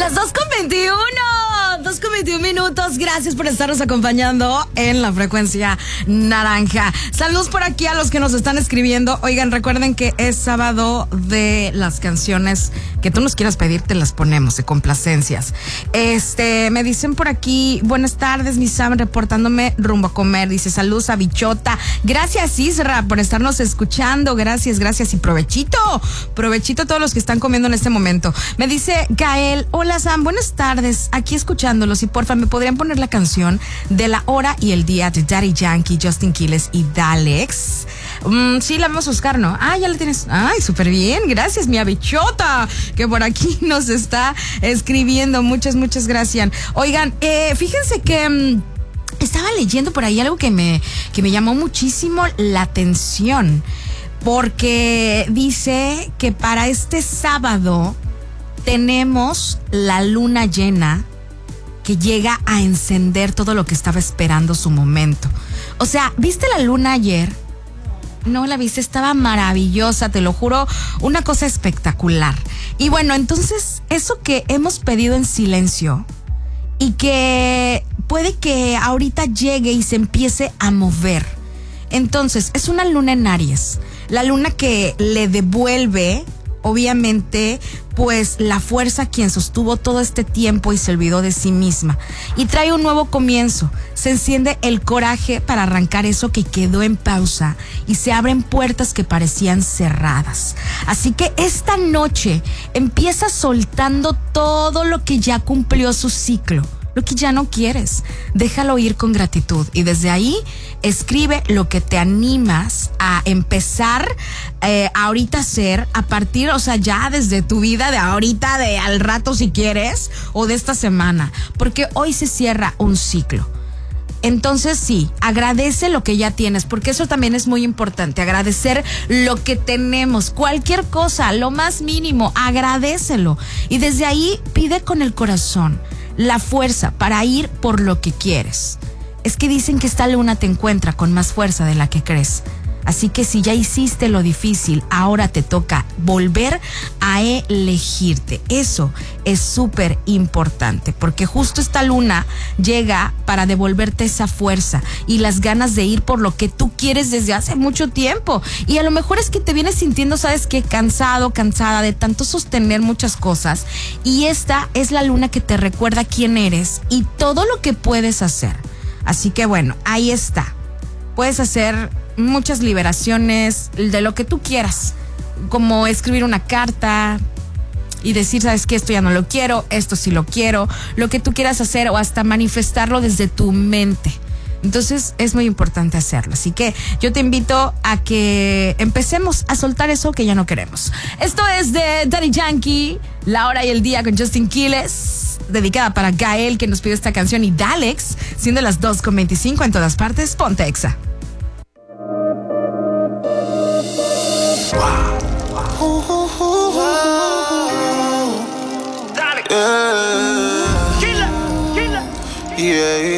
Las 2:21. 2:21 minutos. Gracias por estarnos acompañando en la frecuencia naranja. Saludos por aquí a los que nos están escribiendo. Oigan, recuerden que es sábado de las canciones que tú nos quieras pedir, te las ponemos de complacencias. Me dicen por aquí, buenas tardes, mi Sam, reportándome rumbo a comer. Dice, saludos a Bichota. Gracias, Isra, por estarnos escuchando. Gracias y provechito a todos los que están comiendo en este momento. Me dice Gael, hola Sam, buenas tardes, aquí escuchándolos y porfa, ¿me podrían poner la canción de la hora y el día de Daddy Yankee, Justin Quiles y Dalex? Sí, la vamos a buscar, ¿no? Ah, ya la tienes. Ay, súper bien, gracias, mi Bichota, que por aquí nos está escribiendo. Muchas gracias. Oigan, fíjense que estaba leyendo por ahí algo que me llamó muchísimo la atención, porque dice que para este sábado tenemos la luna llena que llega a encender todo lo que estaba esperando su momento. O sea, ¿viste la luna ayer? No la viste, estaba maravillosa, te lo juro, una cosa espectacular. Y bueno, entonces, eso que hemos pedido en silencio y que puede que ahorita llegue y se empiece a mover. Entonces, es una luna en Aries, la luna que le devuelve, obviamente, pues la fuerza a quien sostuvo todo este tiempo y se olvidó de sí misma. Y trae un nuevo comienzo. Se enciende el coraje para arrancar eso que quedó en pausa y se abren puertas que parecían cerradas. Así que esta noche empieza soltando todo lo que ya cumplió su ciclo. Lo que ya no quieres, déjalo ir con gratitud y desde ahí escribe lo que te animas a empezar ahorita a hacer a partir, o sea, ya desde tu vida de ahorita, de al rato si quieres, o de esta semana, porque hoy se cierra un ciclo. Entonces sí, agradece lo que ya tienes, porque eso también es muy importante, agradecer lo que tenemos, cualquier cosa, lo más mínimo, agradécelo y desde ahí pide con el corazón la fuerza para ir por lo que quieres. Es que dicen que esta luna te encuentra con más fuerza de la que crees. Así que si ya hiciste lo difícil, ahora te toca volver a elegirte. Eso es súper importante, porque justo esta luna llega para devolverte esa fuerza y las ganas de ir por lo que tú quieres desde hace mucho tiempo. Y a lo mejor es que te vienes sintiendo, ¿sabes qué? Cansada de tanto sostener muchas cosas. Y esta es la luna que te recuerda quién eres y todo lo que puedes hacer. Así que bueno, ahí está. Puedes hacer muchas liberaciones de lo que tú quieras, como escribir una carta y decir, ¿sabes qué? Esto ya no lo quiero, esto sí lo quiero, lo que tú quieras hacer o hasta manifestarlo desde tu mente. Entonces es muy importante hacerlo, así que yo te invito a que empecemos a soltar eso que ya no queremos. Esto es de Daddy Yankee, La Hora y el Día con Justin Quiles, dedicada para Gael que nos pidió esta canción y Dalex, siendo las 2:25 en todas partes. Ponte Exa. Yeah.